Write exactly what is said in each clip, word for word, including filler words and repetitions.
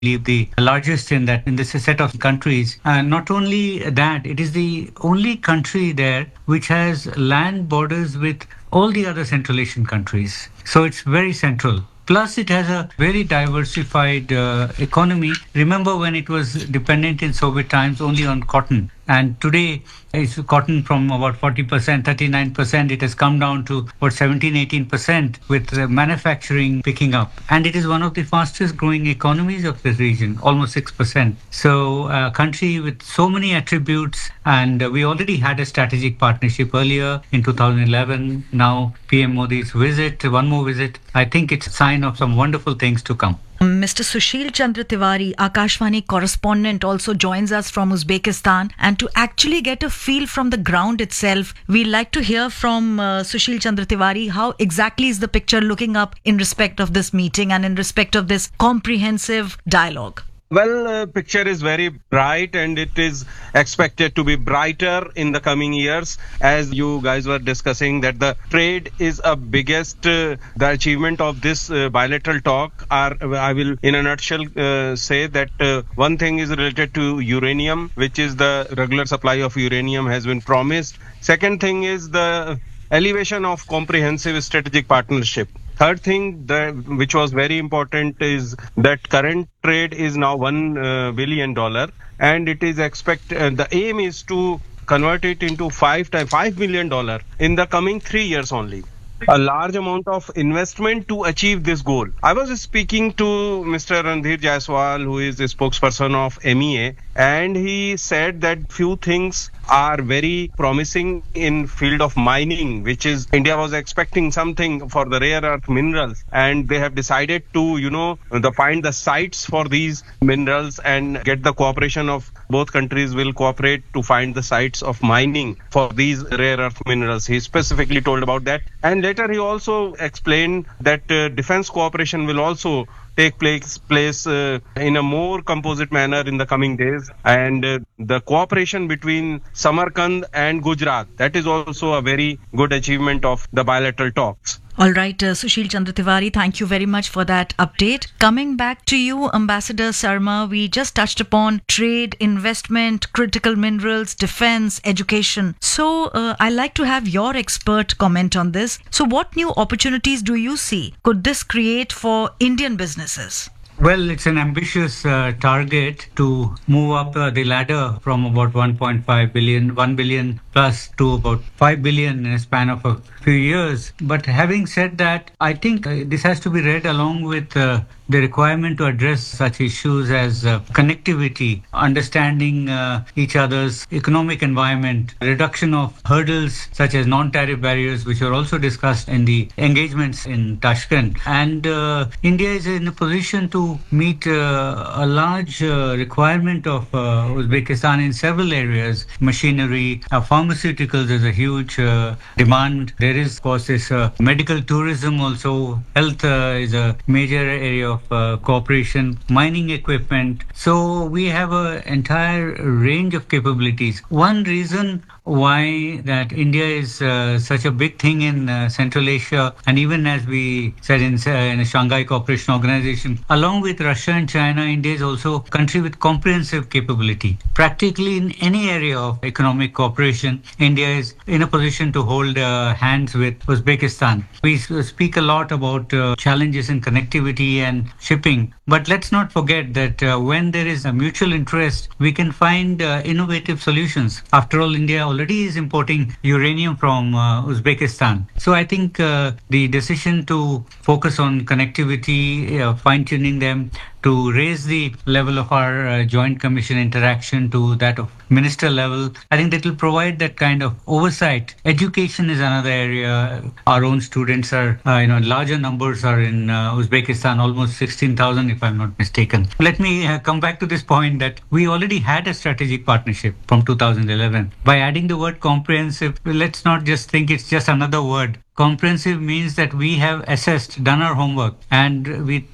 believe the largest in that in this set of countries. And not only that, it is the only country there which has land borders with all the other Central Asian countries. So it's very central. Plus, it has a very diversified uh, economy. Remember when it was dependent in Soviet times only on cotton. And today, it's cotton from about forty percent, thirty-nine percent. It has come down to about seventeen, eighteen percent with uh, manufacturing picking up. And it is one of the fastest growing economies of this region, almost six percent. So a country with so many attributes. And uh, we already had a strategic partnership earlier in two thousand eleven. Now P M Modi's visit, one more visit. I think it's a sign of some wonderful things to come. Mister Sushil Chandra Tiwari, Akashvani correspondent, also joins us from Uzbekistan. And to actually get a feel from the ground itself, we like to hear from uh, Sushil Chandra Tiwari, how exactly is the picture looking up in respect of this meeting and in respect of this comprehensive dialogue? Well, uh, picture is very bright and it is expected to be brighter in the coming years. As you guys were discussing that the trade is a biggest, uh, the achievement of this uh, bilateral talk are, I will in a nutshell uh, say that uh, one thing is related to uranium, which is the regular supply of uranium has been promised. Second thing is the elevation of comprehensive strategic partnership. Third thing, the, which was very important, is that current trade is now one uh, billion dollar, and it is expect uh, the aim is to convert it into five times five billion dollar in the coming three years only. A large amount of investment to achieve this goal. I was speaking to Mister Randhir Jaiswal, who is the spokesperson of M E A, and he said that few things are very promising in field of mining, which is India was expecting something for the rare earth minerals, and they have decided to, you know, the find the sites for these minerals and get the cooperation of both countries will cooperate to find the sites of mining for these rare earth minerals. He specifically told about that. And later he also explained that uh, defense cooperation will also take place place uh, in a more composite manner in the coming days, and uh, the cooperation between Samarkand and Gujarat, that is also a very good achievement of the bilateral talks. All right, uh, Sushil Chandra Tiwari, thank you very much for that update. Coming back to you, Ambassador Sarma, we just touched upon trade, investment, critical minerals, defense, education. So uh, I'd like to have your expert comment on this. So what new opportunities do you see could this create for Indian businesses? Well, it's an ambitious uh, target to move up uh, the ladder from about one point five billion, one billion plus to about five billion in a span of a few years. But having said that, I think uh, this has to be read along with uh, the requirement to address such issues as uh, connectivity, understanding uh, each other's economic environment, reduction of hurdles such as non-tariff barriers, which are also discussed in the engagements in Tashkent. And uh, India is in a position to meet uh, a large uh, requirement of uh, Uzbekistan in several areas. Machinery, uh, pharmaceuticals is a huge uh, demand. There is, of course, this uh, medical tourism also. Health uh, is a major area of uh, cooperation, mining equipment. So we have an entire range of capabilities. One reason why that India is uh, such a big thing in uh, Central Asia, and even as we said in, uh, in the Shanghai Cooperation Organization, along with Russia and China, India is also a country with comprehensive capability. Practically in any area of economic cooperation, India is in a position to hold uh, hands with Uzbekistan. We speak a lot about uh, challenges in connectivity and shipping, but let's not forget that uh, when there is a mutual interest, we can find uh, innovative solutions. After all, India already is importing uranium from uh, Uzbekistan. So I think uh, the decision to focus on connectivity, uh, fine-tuning them, to raise the level of our uh, joint commission interaction to that of minister level, I think that will provide that kind of oversight. Education is another area. Our own students are, uh, you know, larger numbers are in uh, Uzbekistan, almost sixteen thousand if I'm not mistaken. Let me uh, come back to this point that we already had a strategic partnership from two thousand eleven. By adding the word comprehensive, let's not just think it's just another word. Comprehensive means that we have assessed, done our homework, and we think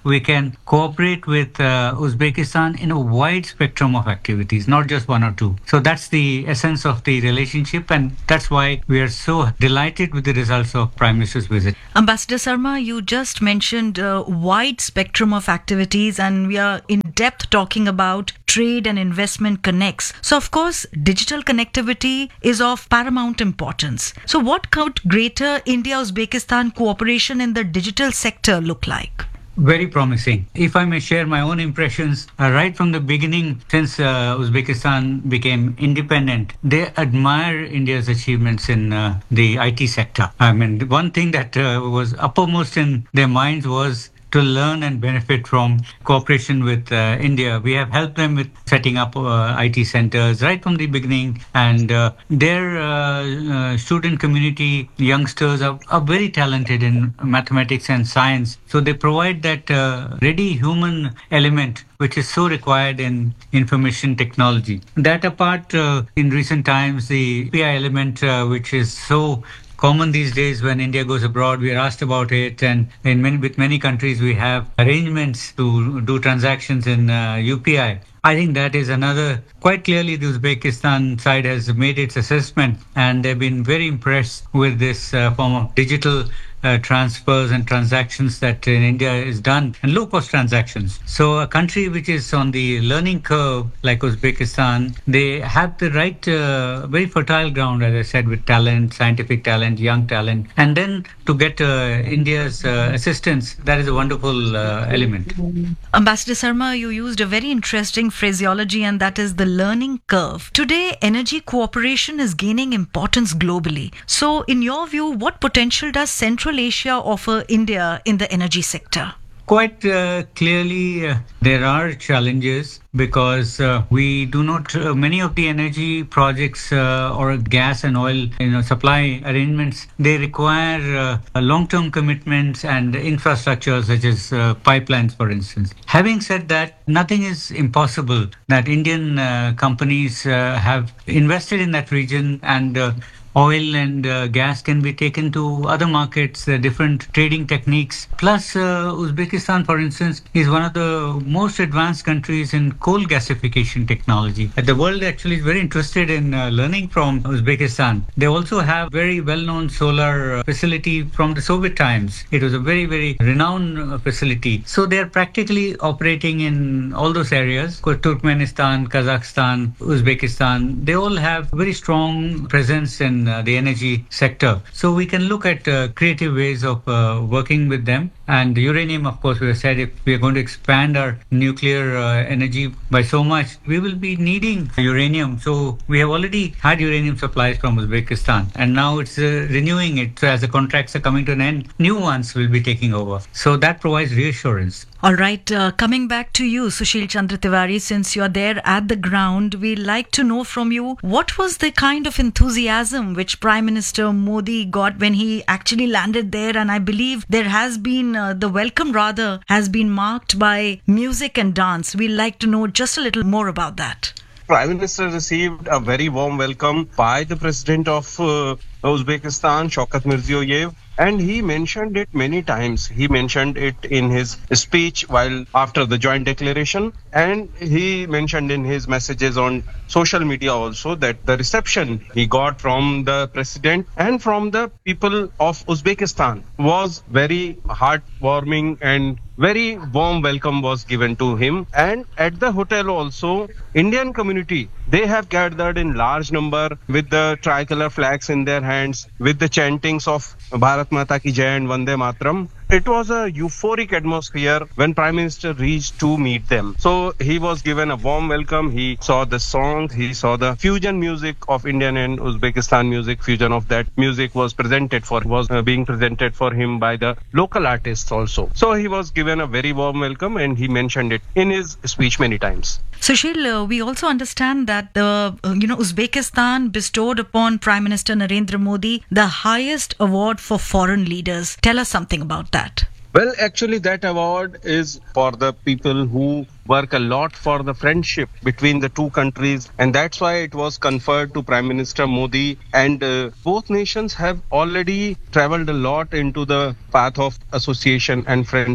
we can cooperate with uh, Uzbekistan in a wide spectrum of activities, not just one or two. So that's the essence of the relationship, and that's why we are so delighted with the results of Prime Minister's visit. Ambassador Sarma, you just mentioned a wide spectrum of activities, and we are in depth talking about trade and investment connects. So, of course, digital connectivity is of paramount importance. So, what could greater India-Uzbekistan cooperation in the digital sector look like? Very promising. If I may share my own impressions, uh, right from the beginning, since uh, Uzbekistan became independent, they admire India's achievements in uh, the I T sector. I mean, one thing that uh, was uppermost in their minds was to learn and benefit from cooperation with uh, India. We have helped them with setting up uh, I T centers right from the beginning, and uh, their uh, uh, student community, youngsters are, are very talented in mathematics and science. So they provide that uh, ready human element which is so required in information technology. That apart, uh, in recent times, the U P I element, uh, which is so common these days when India goes abroad, we are asked about it, and in many, with many countries we have arrangements to do transactions in uh, U P I. I think that is another, quite clearly the Uzbekistan side has made its assessment, and they've been very impressed with this uh, form of digital uh, transfers and transactions that in India is done, and low-cost transactions. So a country which is on the learning curve like Uzbekistan, they have the right, uh, very fertile ground, as I said, with talent, scientific talent, young talent, and then to get uh, India's uh, assistance, that is a wonderful uh, element. Ambassador Sarma, you used a very interesting phraseology, and that is the learning curve. Today, energy cooperation is gaining importance globally. So, in your view, what potential does Central Asia offer India in the energy sector? Quite uh, clearly, uh, there are challenges because uh, we do not, uh, many of the energy projects uh, or gas and oil you know, supply arrangements, they require uh, long-term commitments and infrastructure such as uh, pipelines, for instance. Having said that, nothing is impossible, that Indian uh, companies uh, have invested in that region, and uh, oil and uh, gas can be taken to other markets, uh, different trading techniques. Plus, uh, Uzbekistan, for instance, is one of the most advanced countries in coal gasification technology. Uh, the world actually is very interested in uh, learning from Uzbekistan. They also have very well-known solar uh, facility from the Soviet times. It was a very, very renowned uh, facility. So they are practically operating in all those areas. Turkmenistan, Kazakhstan, Uzbekistan, they all have very strong presence in Uh, the energy sector. So we can look at uh, creative ways of uh, working with them. And uranium, of course, we have said if we are going to expand our nuclear uh, energy by so much, we will be needing uranium. So we have already had uranium supplies from Uzbekistan, and now it's uh, renewing it. So as the contracts are coming to an end, new ones will be taking over. So that provides reassurance. All right, uh, coming back to you, Sushil Chandra Tiwari, since you are there at the ground, we'd like to know from you, what was the kind of enthusiasm which Prime Minister Modi got when he actually landed there? And I believe there has been, uh, the welcome rather, has been marked by music and dance. We'd like to know just a little more about that. Prime Minister received a very warm welcome by the President of uh, Uzbekistan, Shavkat Mirziyoyev, and he mentioned it many times. He mentioned it in his speech while after the joint declaration, and he mentioned in his messages on social media also that the reception he got from the President and from the people of Uzbekistan was very heartwarming, and very warm welcome was given to him. And at the hotel also, Indian community, they have gathered in large number with the tricolor flags in their hands, with the chantings of Bharat Mata Ki Jai and Vande Mataram. It was a euphoric atmosphere when Prime Minister reached to meet them. So he was given a warm welcome. He saw the songs, he saw the fusion music of Indian and Uzbekistan music. Fusion of that music was presented for, was uh, being presented for him by the local artists also. So he was given a very warm welcome, and he mentioned it in his speech many times. Sushil, uh, we also understand that the uh, you know Uzbekistan bestowed upon Prime Minister Narendra Modi the highest award for foreign leaders. Tell us something about that. Well, actually, that award is for the people who work a lot for the friendship between the two countries, and that's why it was conferred to Prime Minister Modi. And uh, both nations have already traveled a lot into the path of association and friendship.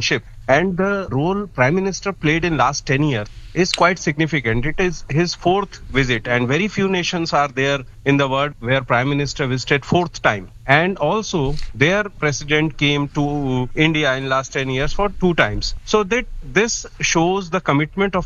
And the role Prime Minister played in last ten years is quite significant. It is his fourth visit, and very few nations are there in the world where Prime Minister visited fourth time. And also, their president came to India in last ten years for two times. So that this shows the commitment of